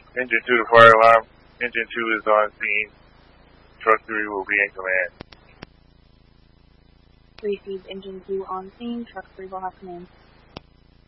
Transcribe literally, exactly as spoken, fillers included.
Engine two to fire alarm. Engine two is on scene. Truck three will be in command. Received. Engine two on scene. Truck three will have command.